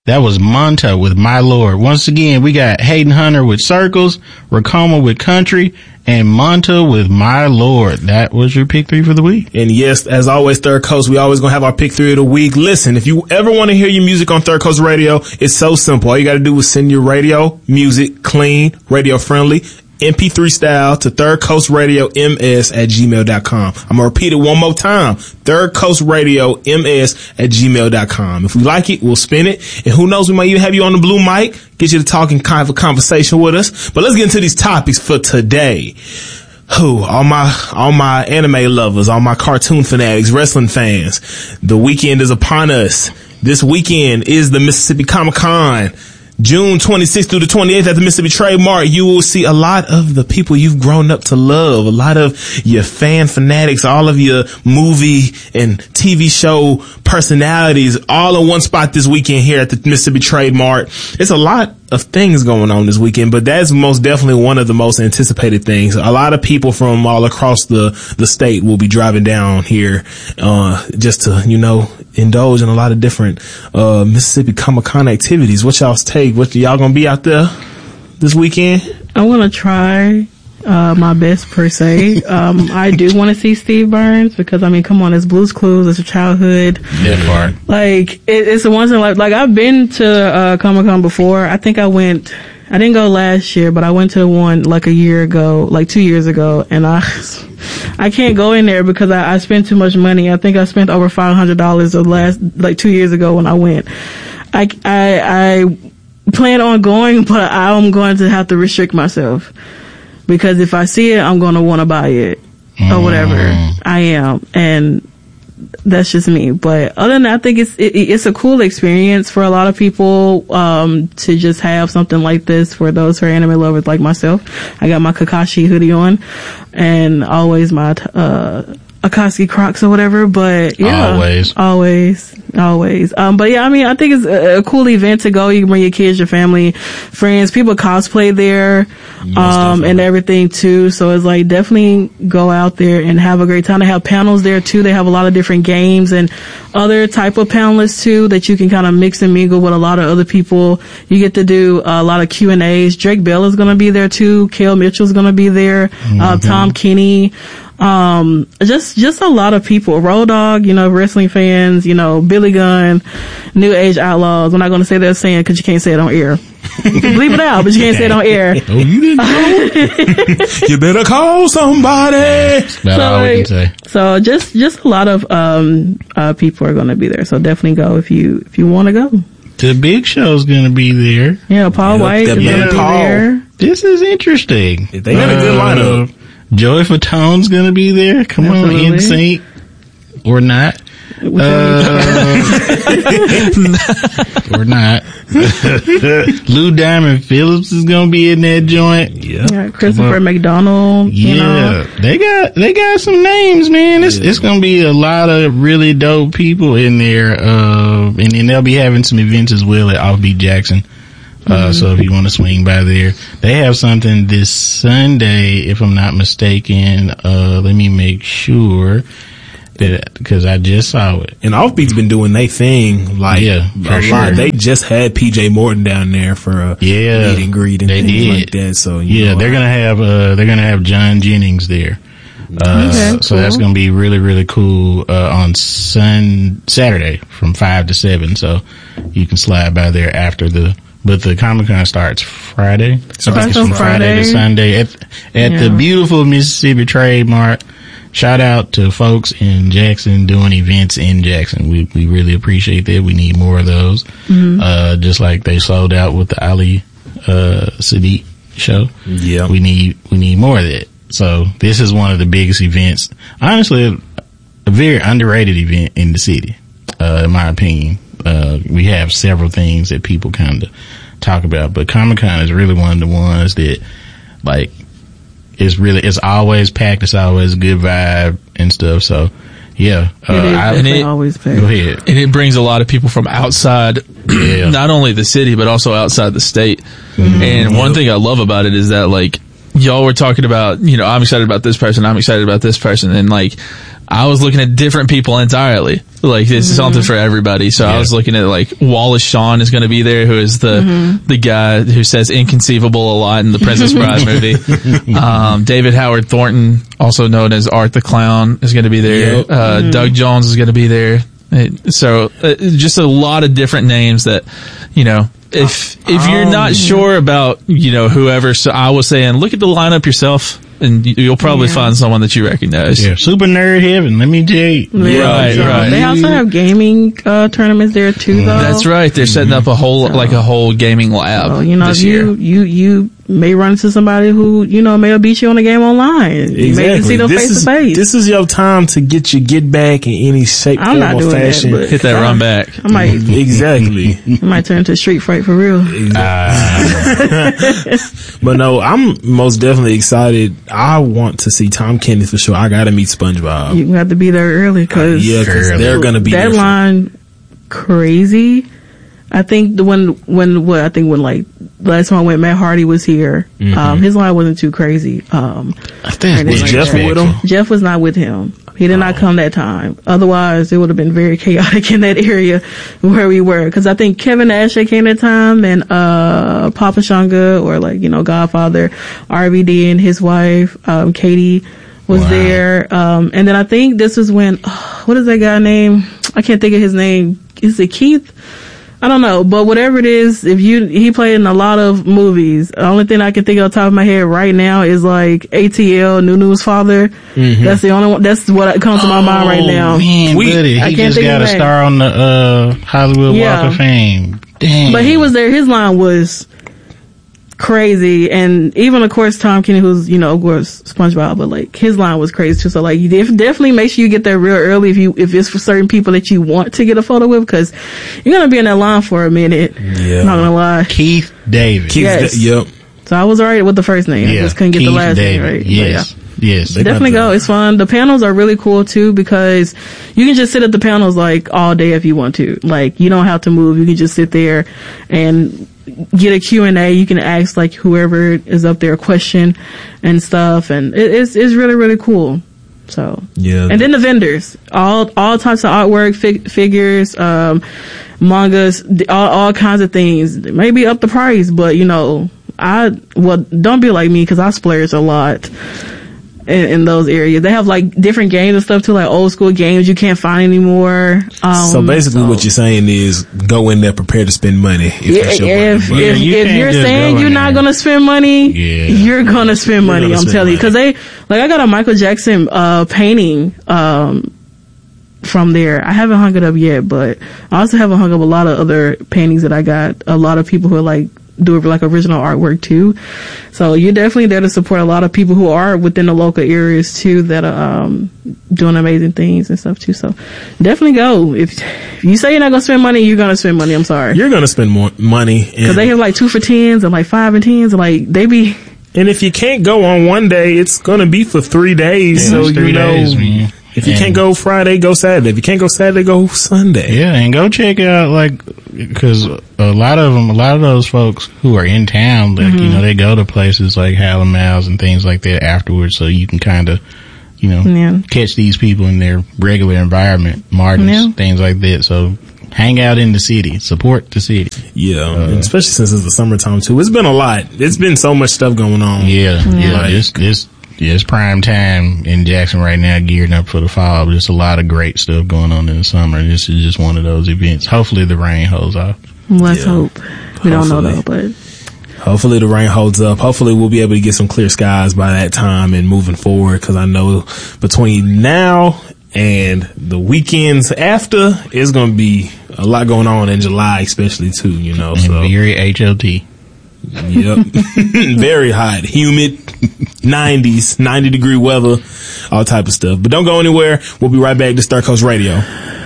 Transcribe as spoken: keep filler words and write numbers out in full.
That was Monta with My Lord. Once again, we got Hayden Hunter with Circles, Rakoma with Country, and Monta with My Lord. That was your pick three for the week. And yes, as always, Third Coast, we always gonna have our pick three of the week. Listen, if you ever want to hear your music on Third Coast Radio, it's so simple. All you gotta do is send your radio music, clean, radio friendly, M P three style to Third Coast Radio M S at gmail dot com. I'm gonna repeat it one more time. Third Coast Radio M S at gmail dot com. If we like it, we'll spin it. And who knows, we might even have you on the blue mic, get you to talk and kind of a conversation with us. But let's get into these topics for today. Who, all my, all my anime lovers, all my cartoon fanatics, wrestling fans. The weekend is upon us. This weekend is the Mississippi Comic-Con. June twenty-sixth through the twenty-eighth at the Mississippi Trade Mart. You will see a lot of the people you've grown up to love, a lot of your fan fanatics, all of your movie and T V show personalities all in one spot this weekend here at the Mississippi Trade Mart. It's a lot of things going on this weekend, but that's most definitely one of the most anticipated things. A lot of people from all across the, the state will be driving down here, uh, just to, you know, indulge in a lot of different, uh, Mississippi Comic-Con activities. What y'all's take? What y'all gonna be out there this weekend? I want to try, uh, my best per se. Um, I do want to see Steve Burns because, I mean, come on, it's Blue's Clues, it's a childhood. That part. Like, it, it's the once in life. Like, I've been to, uh, Comic-Con before. I think I went, I didn't go last year, but I went to one like a year ago, like two years ago, and I, I can't go in there because I, I spent too much money. I think I spent over five hundred dollars the last, like two years ago when I went. I, I, I plan on going, but I'm going to have to restrict myself because if I see it, I'm going to want to buy it or mm. whatever. I am. And that's just me. But other than that, I think it's it, it's a cool experience for a lot of people um to just have something like this for those who are anime lovers like myself. I got my Kakashi hoodie on and always my uh Akatsuki Crocs or whatever, but yeah. Always. Always. Always. Um, but yeah, I mean, I think it's a, a cool event to go. You can bring your kids, your family, friends, people cosplay there, um, and everything too. So it's like definitely go out there and have a great time. They have panels there too. They have a lot of different games and other type of panelists too that you can kind of mix and mingle with a lot of other people. You get to do a lot of Q and A's. Drake Bell is going to be there too. Kel Mitchell's going to be there. Mm-hmm. Uh, Tom Kenny. Um, just, just a lot of people. Road Dogg, you know, wrestling fans, you know, Billy Gunn, New Age Outlaws. I'm not going to say they're saying because you can't say it on air. You can bleep it out, but you can't say it on air. Oh, you didn't know? You better call somebody. That's about so, all we can say. So just, just a lot of, um, uh, people are going to be there. So definitely go if you, if you want to go. The Big Show's going to be there. Yeah, Paul yep, White is going to be Paul. there. This is interesting. They got uh, a good lineup. Joey Fatone's gonna be there. Come Absolutely. on, N Sync or not? Uh, or not? Lou Diamond Phillips is gonna be in that joint. Yeah, yeah Christopher McDonald. Yeah, you know. they got they got some names, man. It's yeah. it's gonna be a lot of really dope people in there. Uh, and then they'll be having some events as well at Offbeat Jackson. Uh, mm-hmm. So if you want to swing by there, they have something this Sunday, if I'm not mistaken. Uh, let me make sure that, cause I just saw it. And Offbeat's been doing their thing, like, yeah, for a sure. lot. They just had P J Morton down there for a yeah, meet and greet and they things did. like that. So, you yeah, know, they're gonna have, uh, they're gonna have John Jennings there. Uh, okay, so cool. That's gonna be really, really cool, uh, on Sun, Saturday from five to seven. So you can slide by there after the, But the Comic-Con starts Friday. So I think it's from Friday. Friday to Sunday at, at yeah. the beautiful Mississippi Trade Mart. Shout out to folks in Jackson doing events in Jackson. We we really appreciate that. We need more of those. Mm-hmm. Uh, just like they sold out with the Ali uh, Sadiq show. Yeah. We need we need more of that. So this is one of the biggest events. Honestly, a, a very underrated event in the city, uh, in my opinion. Uh, we have several things that people kind of talk about, but Comic-Con is really one of the ones that, like, it's really, it's always packed, it's always a good vibe and stuff, so, yeah. Uh, it is I, and it, always packed. Go ahead. And it brings a lot of people from outside, yeah. not only the city, but also outside the state. Mm-hmm. And one thing I love about it is that, like, y'all were talking about, you know, I'm excited about this person, I'm excited about this person, and, like, I was looking at different people entirely. Like, this mm-hmm. is something for everybody. So yeah. I was looking at, like, Wallace Shawn is going to be there, who is the mm-hmm. the guy who says inconceivable a lot in the Princess Bride movie. Um, David Howard Thornton, also known as Art the Clown, is going to be there. Yep. Uh, mm-hmm. Doug Jones is going to be there. It, so, uh, just a lot of different names that, you know, if if you're not um, sure about, you know, whoever, so I was saying, look at the lineup yourself, and you'll probably yeah. find someone that you recognize. Yeah, super nerd heaven, let me tell you. Yeah, right, so right. They also have gaming uh, tournaments there too, though. That's right. They're setting up a whole, so, like a whole gaming lab. So, you know, this you, year. you you may run into somebody who, you know, may beat you on a game online. Exactly. You may see them this face is, to face. This is your time to get your get back in any shape, I'm form, or fashion. That, Hit that I, run back. I might exactly. I might turn to Street Fight for real. Uh, but no, I'm most definitely excited. I want to see Tom Kenny for sure. I got to meet SpongeBob. You have to be there early because yeah, cause they're going to be that there line crazy. I think the when when what I think when like last time I went, Matt Hardy was here. Mm-hmm. Um, his line wasn't too crazy. Um, I think was like Jeff that. with him? Jeff was not with him. He did oh. not come that time. Otherwise, it would have been very chaotic in that area where we were. Because I think Kevin Nash came that time, and uh Papa Shanga, or like, you know, Godfather, R V D and his wife, um, Katie was wow. there. Um, and then I think this was when, oh, what is that guy name? I can't think of his name. Is it Keith? I don't know, but whatever it is, if you, he played in a lot of movies. The only thing I can think of off the top of my head right now is like A T L, Nunu's father. Mm-hmm. That's the only one, that's what comes to my oh, mind right now. Man, we, buddy, he just got a star on the, uh, Hollywood yeah. Walk of Fame. Damn. But he was there, his line was crazy, and even of course Tom Kenny, who's, you know, of course SpongeBob, but like his line was crazy too. So like you def- definitely make sure you get there real early if you if it's for certain people that you want to get a photo with, because you're gonna be in that line for a minute. Yeah, not gonna lie. Keith David. Keith yes. Da- yep. So I was alright with the first name. Yeah. I just couldn't get Keith the last David. name right. Yes. But yeah. Yes. Definitely go. It's fun. The panels are really cool too, because you can just sit at the panels like all day if you want to. Like you don't have to move. You can just sit there and get a Q and A. You can ask like whoever is up there a question and stuff, and it, it's it's really really cool. So yeah, and then the vendors, all all types of artwork, fig, figures, um, mangas, all all kinds of things. Maybe up the price, but you know, I well don't be like me because I splurge a lot. In, in those areas, they have like different games and stuff too, like old school games you can't find anymore. Um, so basically, so, what you're saying is go in there prepared to spend money. If, yeah, that's your if, money. if, you if you're saying you're not going to spend money, yeah. you're going to spend money. Gonna I'm spend telling money. you, because they like I got a Michael Jackson uh painting um from there. I haven't hung it up yet, but I also haven't hung up a lot of other paintings that I got. A lot of people who are like do like original artwork too. So you're definitely there to support a lot of people who are within the local areas too that are um doing amazing things and stuff too. So definitely go. If, if you say you're not gonna spend money, you're gonna spend money. I'm sorry. You're gonna spend more money because they have like two for tens and like five and tens and like they be. And if you can't go on one day, it's gonna be for three days. Yeah, so three you know. days, man. If you and, can't go Friday, go Saturday. If you can't go Saturday, go Sunday. Yeah, and go check out, like, because a lot of them, a lot of those folks who are in town, like, mm-hmm. you know, they go to places like Hal and Mal's and things like that afterwards, so you can kind of, you know, yeah. catch these people in their regular environment, Martin's, yeah. things like that. So hang out in the city, support the city. Yeah, uh, especially since it's the summertime too. It's been a lot. It's been so much stuff going on. Yeah, yeah. yeah like, it's, it's, Yeah, it's prime time in Jackson right now, gearing up for the fall. There's a lot of great stuff going on in the summer. This is just one of those events. Hopefully the rain holds off. Let's yeah. hope. We Hopefully. don't know though, but. Hopefully the rain holds up. Hopefully we'll be able to get some clear skies by that time and moving forward, because I know between now and the weekends after, it's going to be a lot going on in July, especially too, you know. And so very H O T. Yep. Very hot, humid, nineties, ninety degree weather, all type of stuff. But don't go anywhere. We'll be right back to Star Coast Radio.